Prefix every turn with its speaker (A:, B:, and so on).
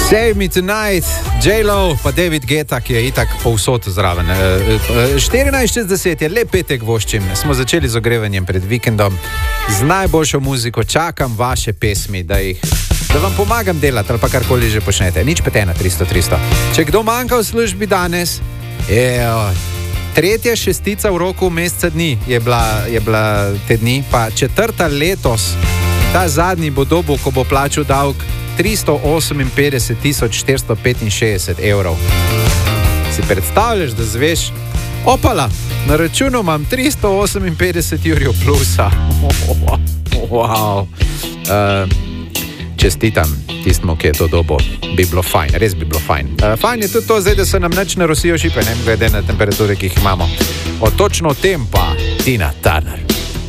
A: Save Me Tonight, J-Lo, pa David Guetta, ki je itak povsod zraven. 14:60 je lep petek voščim. Smo začeli z ogrevanjem pred vikendom. Z najboljšo muziko čakam vaše pesmi, da vam pomagam delati ali pa karkoli že počnete. Nič petena 300. Če kdo manjka v službi danes, tretja šestica v roku meseca dni je bila te dni, pa četrta letos, ta zadnji bo dobil, ko bo plačal davek 358.465 evrov. Si predstavljaš, da zveš, opala, na računu imam 358 jurjev plusa. Wow. Čestitam tistmu, ki je to dobo. Bi bilo fajn, res bi bilo fajn. Fajn je tudi to zdaj, da se nam nič ne rosijo šipe, ne glede na temperature, ki jih imamo. Točno o tem pa Tina Turner.